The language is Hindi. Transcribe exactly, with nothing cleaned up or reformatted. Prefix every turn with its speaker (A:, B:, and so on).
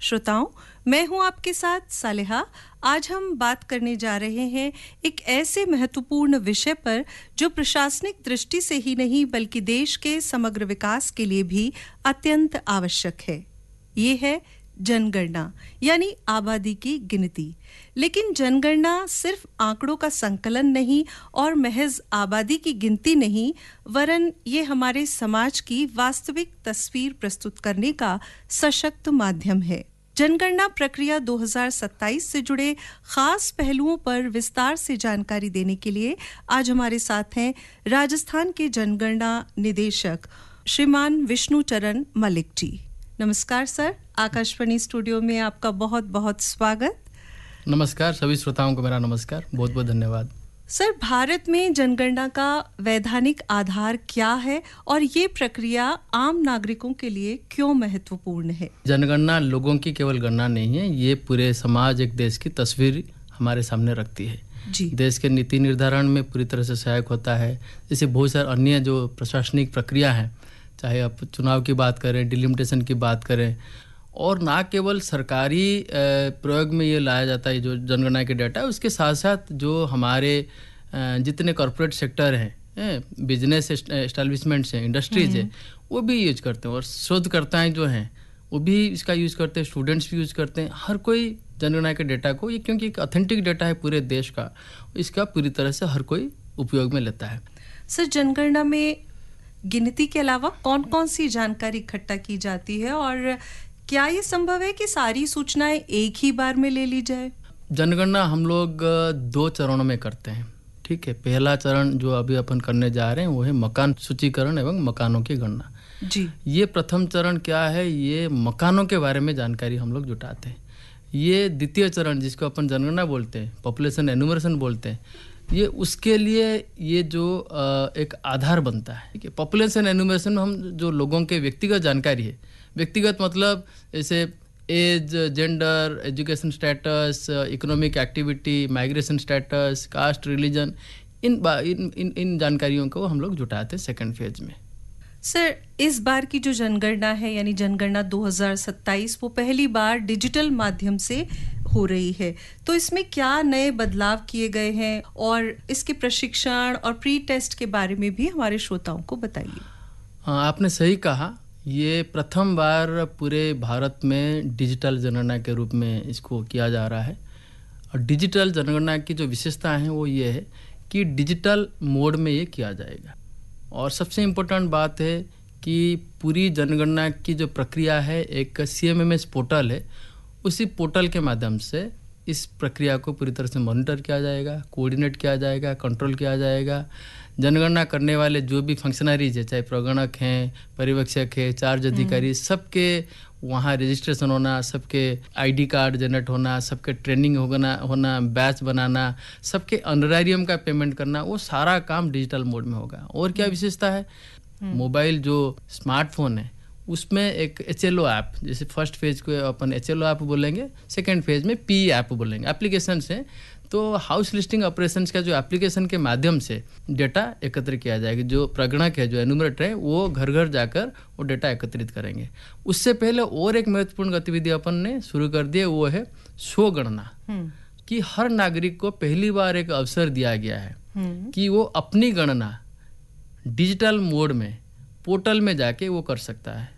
A: श्रोताओं, मैं हूं आपके साथ सालेहा। आज हम बात करने जा रहे हैं एक ऐसे महत्वपूर्ण विषय पर जो प्रशासनिक दृष्टि से ही नहीं बल्कि देश के समग्र विकास के लिए भी अत्यंत आवश्यक है। ये है जनगणना यानी आबादी की गिनती। लेकिन जनगणना सिर्फ आंकड़ों का संकलन नहीं और महज आबादी की गिनती नहीं, वरन ये हमारे समाज की वास्तविक तस्वीर प्रस्तुत करने का सशक्त माध्यम है। जनगणना प्रक्रिया दो हज़ार सत्ताईस से जुड़े खास पहलुओं पर विस्तार से जानकारी देने के लिए आज हमारे साथ हैं राजस्थान के जनगणना निदेशक श्रीमान विष्णु चरण मलिक जी। नमस्कार सर, आकाशवाणी स्टूडियो में आपका बहुत बहुत स्वागत।
B: नमस्कार, सभी श्रोताओं को मेरा नमस्कार, बहुत बहुत धन्यवाद।
A: सर, भारत में जनगणना का वैधानिक आधार क्या है और ये प्रक्रिया आम नागरिकों के लिए क्यों महत्वपूर्ण है?
B: जनगणना लोगों की केवल गणना नहीं है, ये पूरे समाज, एक देश की तस्वीर हमारे सामने रखती है
A: जी।
B: देश के नीति निर्धारण में पूरी तरह से सहायक होता है। जैसे बहुत सारे अन्य जो प्रशासनिक प्रक्रिया है, चाहे आप चुनाव की बात करें, डिलिमिटेशन की बात करें, और ना केवल सरकारी प्रयोग में ये लाया जाता है जो जनगणना के डाटा है, उसके साथ साथ जो हमारे जितने कॉर्पोरेट सेक्टर हैं, बिजनेस एस्टैब्लिशमेंट्स हैं, इंडस्ट्रीज हैं, वो भी यूज करते हैं, और शोधकर्ताएं जो हैं वो भी इसका यूज़ करते हैं, स्टूडेंट्स भी यूज़ करते हैं। हर कोई जनगणना के डाटा को, ये क्योंकि एक ऑथेंटिक डाटा है पूरे देश का, इसका पूरी तरह से हर कोई उपयोग में लेता है।
A: सर, जनगणना में गिनती के अलावा कौन कौन सी जानकारी इकट्ठा की जाती है और क्या ये संभव है कि सारी सूचनाएं एक ही बार में ले ली जाए?
B: जनगणना हम लोग दो चरणों में करते हैं, ठीक है। पहला चरण जो अभी अपन करने जा रहे हैं वो है मकान सूचीकरण एवं मकानों की गणना
A: जी। ये
B: प्रथम चरण क्या है, ये मकानों के बारे में जानकारी हम लोग जुटाते हैं। ये द्वितीय चरण जिसको अपन जनगणना बोलते हैं, पॉपुलेशन एनुमरेशन बोलते हैं, ये उसके लिए ये जो एक आधार बनता है, ठीक है। पॉपुलेशन एनुमरेशन में हम जो लोगों के व्यक्तिगत जानकारी है, व्यक्तिगत मतलब जैसे as, gender, education status, economic activity, migration status, cast, religion, इन इन इन इन जानकारियों को हम लोग जुटाते हैं सेकंड फेज में।
A: सर, इस बार की जो जनगणना है यानी जनगणना दो हज़ार सत्ताईस, वो पहली बार डिजिटल माध्यम से हो रही है, तो इसमें क्या नए बदलाव किए गए हैं और इसके प्रशिक्षण और प्री टेस्ट के बारे में भी हमारे श्रोताओं को बताइए।
B: आपने सही कहा, ये प्रथम बार पूरे भारत में डिजिटल जनगणना के रूप में इसको किया जा रहा है। और डिजिटल जनगणना की जो विशेषता है वो ये है कि डिजिटल मोड में ये किया जाएगा। और सबसे इम्पोर्टेंट बात है कि पूरी जनगणना की जो प्रक्रिया है, एक C M M S portal है, उसी पोर्टल के माध्यम से इस प्रक्रिया को पूरी तरह से मॉनिटर किया जाएगा, कोऑर्डिनेट किया जाएगा, कंट्रोल किया जाएगा। जनगणना करने वाले जो भी फंक्शनरीज है, चाहे प्रगणक हैं, पर्यवेक्षक है, चार्ज अधिकारी, सबके वहाँ रजिस्ट्रेशन होना, सबके आईडी कार्ड जनरेट होना, सबके ट्रेनिंग होना होना बैच बनाना, सबके ऑनरेरियम का पेमेंट करना, वो सारा काम डिजिटल मोड में होगा। और क्या विशेषता है, मोबाइल जो स्मार्टफोन है उसमें एक एच एल ओ ऐप, जैसे फर्स्ट फेज को अपन एच एल ओ ऐप बोलेंगे, सेकेंड फेज में पी ऐप बोलेंगे, एप्लीकेशन से। तो हाउस लिस्टिंग ऑपरेशंस का जो एप्लीकेशन के माध्यम से डेटा एकत्र किया जाएगा। जो प्रगणक है, जो एनुमरेटर है, वो घर घर जाकर वो डेटा एकत्रित करेंगे। उससे पहले और एक महत्वपूर्ण गतिविधि अपन ने शुरू कर दी है, वो है स्व गणना, कि हर नागरिक को पहली बार एक अवसर दिया गया है कि वो अपनी गणना डिजिटल मोड में पोर्टल में जाके वो कर सकता है।